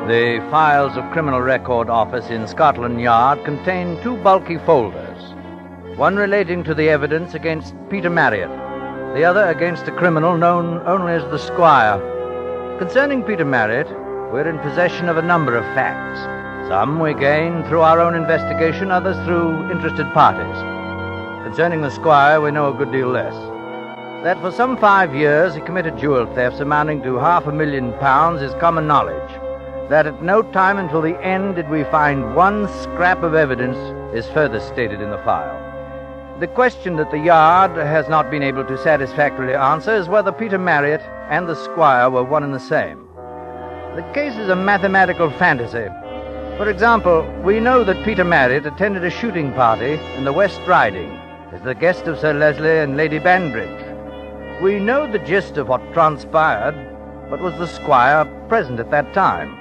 The files of Criminal Record Office in Scotland Yard contain two bulky folders, one relating to the evidence against Peter Marriott, the other against a criminal known only as the Squire. Concerning Peter Marriott, we're in possession of a number of facts. Some we gain through our own investigation, others through interested parties. Concerning the Squire, we know a good deal less. That for some 5 years he committed jewel thefts amounting to £500,000 is common knowledge. That at no time until the end did we find one scrap of evidence is further stated in the file. The question that the Yard has not been able to satisfactorily answer is whether Peter Marriott and the Squire were one and the same. The case is a mathematical fantasy. For example, we know that Peter Marriott attended a shooting party in the West Riding as the guest of Sir Leslie and Lady Banbridge. We know the gist of what transpired, but was the Squire present at that time?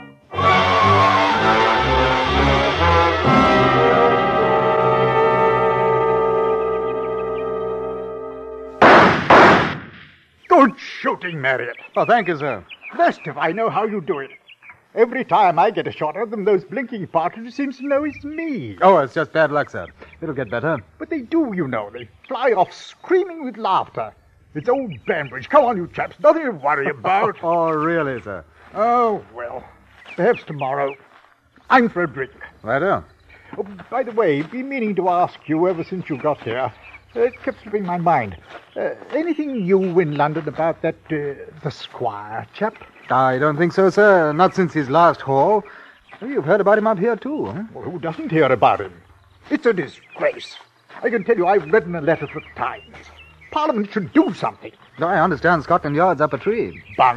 Good shooting, Marriott. Oh, thank you, sir. Blessed if I know how you do it. Every time I get a shot at them, those blinking partridges seem to know it's me. Oh, it's just bad luck, sir. It'll get better. But they do, you know. They fly off screaming with laughter. It's old Banbridge. Come on, you chaps. Nothing to worry about. Oh, really, sir? Oh, well. Perhaps tomorrow. I'm for a drink. Righto. Oh, by the way, been meaning to ask you ever since you got here. It kept slipping my mind. Anything new in London about that, the Squire chap? I don't think so, sir. Not since his last haul. You've heard about him up here, too, huh? Well, who doesn't hear about him? It's a disgrace. I can tell you I've read in a letter to the Times. Parliament should do something. I understand Scotland Yard's up a tree. Bung.